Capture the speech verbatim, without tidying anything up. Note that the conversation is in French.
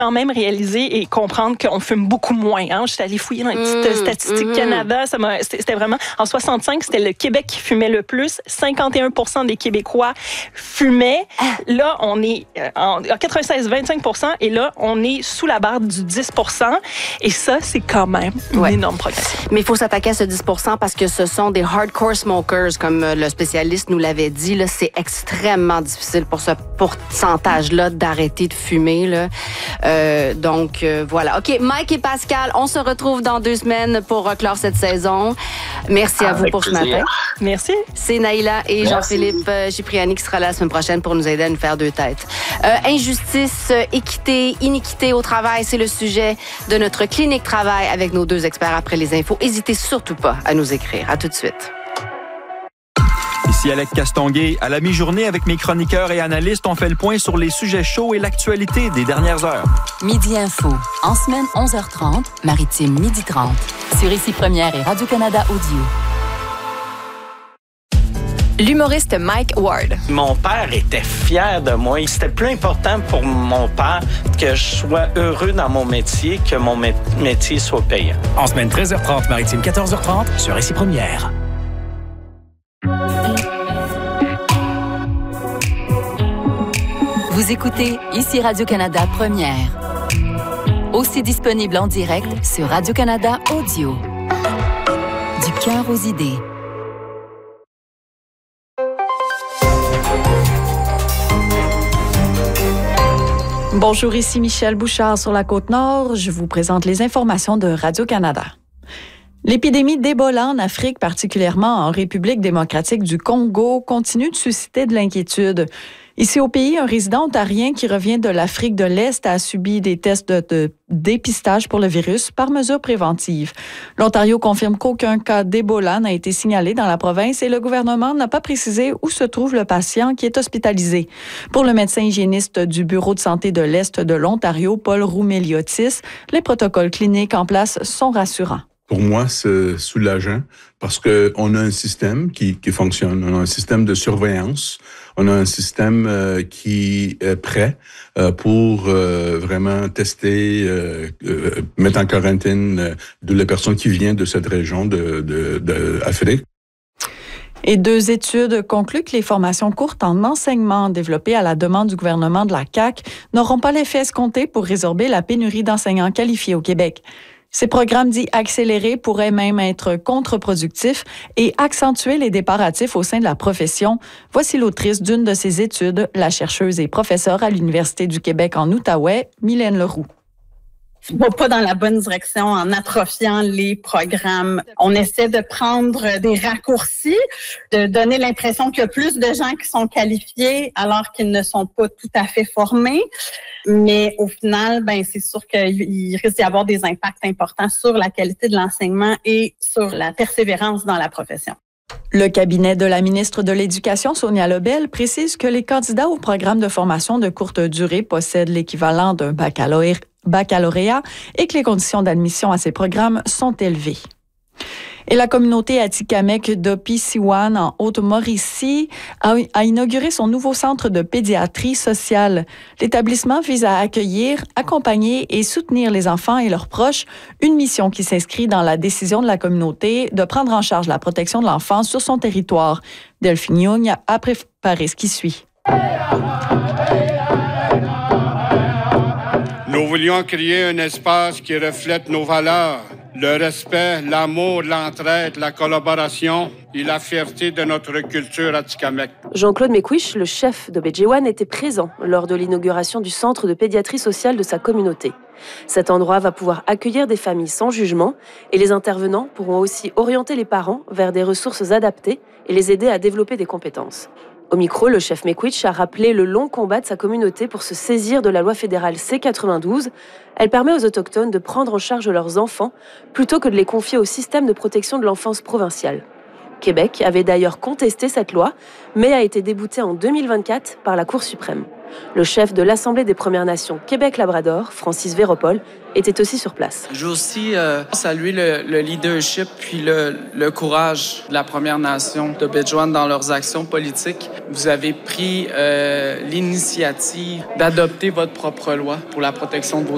quand même réaliser et comprendre qu'on fume beaucoup moins. Hein? J'étais allée fouiller dans les petites mmh, statistiques mmh. Canada. Ça m'a, c'était vraiment... En soixante-cinq, c'était le Québec qui fumait le plus. cinquante et un pour cent des Québécois fumaient. Ah. Là, on est en quatre-vingt-seize virgule vingt-cinq pour cent et là, on est sous la barre du dix pour cent. Et ça, c'est quand même une ouais. énorme progression. Mais il faut s'attaquer à ce dix pour cent parce que ce sont des hardcore smokers, comme le spécialiste nous l'avait dit. Là, c'est extrêmement difficile pour ce pourcentage-là d'arrêter de fumer. Là. Euh, donc, euh, voilà. OK, Mike et Pascal, on se retrouve dans deux semaines pour clore cette saison. Merci à vous Avec pour plaisir. ce matin. Merci. C'est Naïla et Merci. Jean-Philippe Cipriani qui sera là la semaine prochaine pour nous aider à nous faire deux têtes. Euh, injustice, équité, iniquité au travail, c'est le sujet de notre clinique travail avec nos deux experts après les infos. N'hésitez surtout pas à nous écrire. À tout de suite. Ici Alec Castonguay. À la mi-journée, avec mes chroniqueurs et analystes, on fait le point sur les sujets chauds et l'actualité des dernières heures. Midi Info. En semaine, onze heures trente, Maritime, midi trente. Sur Ici Première et Radio-Canada Audio. L'humoriste Mike Ward. Mon père était fier de moi. C'était plus important pour mon père que je sois heureux dans mon métier que mon mé- métier soit payant. En semaine, treize heures trente, Maritime, quatorze heures trente, sur Ici Première. Vous écoutez Ici Radio-Canada Première. Aussi disponible en direct sur Radio-Canada Audio. Du cœur aux idées. Bonjour, ici Michel Bouchard sur la Côte-Nord. Je vous présente les informations de Radio-Canada. L'épidémie d'Ebola en Afrique, particulièrement en République démocratique du Congo, continue de susciter de l'inquiétude. Ici au pays, un résident ontarien qui revient de l'Afrique de l'Est a subi des tests de, de dépistage pour le virus par mesure préventive. L'Ontario confirme qu'aucun cas d'Ebola n'a été signalé dans la province et le gouvernement n'a pas précisé où se trouve le patient qui est hospitalisé. Pour le médecin hygiéniste du Bureau de santé de l'Est de l'Ontario, Paul Roumeliotis, les protocoles cliniques en place sont rassurants. Pour moi, c'est soulageant parce qu'on a un système qui, qui fonctionne. On a un système de surveillance. On a un système euh, qui est prêt euh, pour euh, vraiment tester, euh, euh, mettre en quarantaine euh, de les personnes qui viennent de cette région de, de, de Afrique. Et deux études concluent que les formations courtes en enseignement développées à la demande du gouvernement de la C A Q n'auront pas l'effet escompté pour résorber la pénurie d'enseignants qualifiés au Québec. Ces programmes dits accélérés pourraient même être contre-productifs et accentuer les départs hâtifs au sein de la profession. Voici l'autrice d'une de ces études, la chercheuse et professeure à l'Université du Québec en Outaouais, Mylène Leroux. On va pas dans la bonne direction en atrophiant les programmes. On essaie de prendre des raccourcis, de donner l'impression qu'il y a plus de gens qui sont qualifiés alors qu'ils ne sont pas tout à fait formés. Mais au final, ben c'est sûr qu'il risque d'y avoir des impacts importants sur la qualité de l'enseignement et sur la persévérance dans la profession. Le cabinet de la ministre de l'Éducation, Sonia Lebel, précise que les candidats au programme de formation de courte durée possèdent l'équivalent d'un baccalauréat baccalauréat et que les conditions d'admission à ces programmes sont élevées. Et la communauté Atikamekw d'Opi-Siwan en Haute-Mauricie a, a inauguré son nouveau centre de pédiatrie sociale. L'établissement vise à accueillir, accompagner et soutenir les enfants et leurs proches, une mission qui s'inscrit dans la décision de la communauté de prendre en charge la protection de l'enfant sur son territoire. Delphine Young a préparé ce qui suit. Nous voulions créer un espace qui reflète nos valeurs, le respect, l'amour, l'entraide, la collaboration et la fierté de notre culture atikamekw. Jean-Claude Mekwich, le chef de B J one, était présent lors de l'inauguration du centre de pédiatrie sociale de sa communauté. Cet endroit va pouvoir accueillir des familles sans jugement et les intervenants pourront aussi orienter les parents vers des ressources adaptées et les aider à développer des compétences. Au micro, le chef Mekwich a rappelé le long combat de sa communauté pour se saisir de la loi fédérale C quatre-vingt-douze. Elle permet aux Autochtones de prendre en charge leurs enfants plutôt que de les confier au système de protection de l'enfance provincial. Québec avait d'ailleurs contesté cette loi, mais a été débouté en deux mille vingt-quatre par la Cour suprême. Le chef de l'Assemblée des Premières Nations Québec-Labrador, Francis Véropol, était aussi sur place. Je veux aussi euh, saluer le, le leadership puis le, le courage de la Première Nation de B J one dans leurs actions politiques. Vous avez pris euh, l'initiative d'adopter votre propre loi pour la protection de vos